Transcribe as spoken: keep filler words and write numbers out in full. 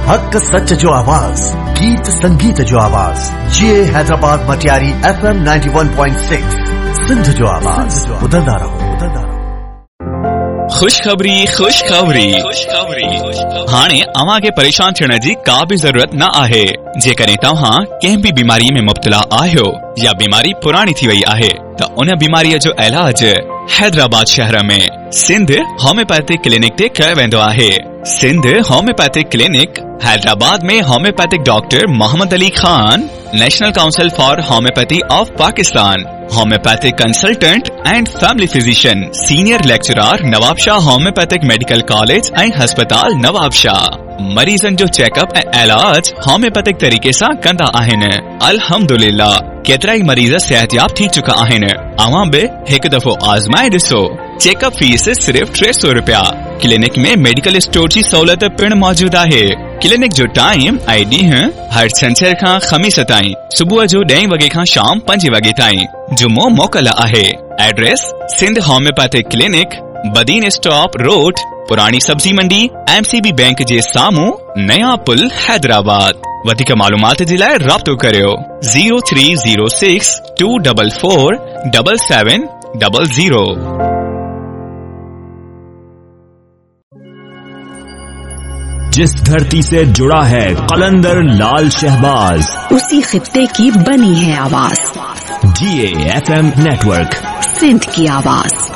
हक सच जो आवाज, गीत संगीत जो आवाज, ये Hyderabad Matiari F M ninety one point six Sindh जो आवाज। बदलदा रहो, बदलदा रहो। खुशखबरी खुशखबरी हाणे अवां खे परेशान थियण जी का भी जरूरत न आहे। जेकॾहिं तव्हां कंहिं भी बीमारी में मुब्तला आहियो या बीमारी पुरानी थी वई आहे त उन बीमारीअ जो इलाज हैदराबाद शहर में सिंध होम्योपैथिक क्लिनिक ते कयो वेंदो आहे। सिंध होम्योपैथिक क्लिनिक हैदराबाद में homeopathic doctor Mohammad Ali Khan, national council for homeopathy of Pakistan, homeopathic consultant and family physician, senior lecturer Nawab Shah homeopathic medical college ऐं हस्पताल नवाब शाह। मरीजन जो चेकअप ऐं इलाज होम्योपैथिक तरीके सां कंदा आहिनि। अल्हम्दुलिल्लाह केतिराई मरीज सेहतयाब थी चुका आहिनि। अवां बि हिकु दफ़ो आज़माए ॾिसो। चेकअप फीस सिर्फ़ टे सौ रुपया। क्लिनिक में मेडिकल स्टोर जी सहूलियत पिण मौजूद आहे। क्लिनिक जो टाइम ऐं ॾींहुं हर छंछर खां ख़मीस ताईं सुबुह जो ॾहें वगे खां शाम पंजे वगे ताईं। जुमो मोकल आहे। Address Sindh homeopathic clinic, Badin stop road, पुरानी सब्जी मंडी, एमसीबी बैंक जे साम्हूं, नया पुल, हैदराबाद। वधीक मालूमात जे लाइ राब्तो करियो zero three zero six to double four double seven double zero. जिस धरती से जुड़ा है कलंदर लाल शहबाज, उसी खित्ते की बनी है आवाज। जी A F M network, Sindh की आवाज।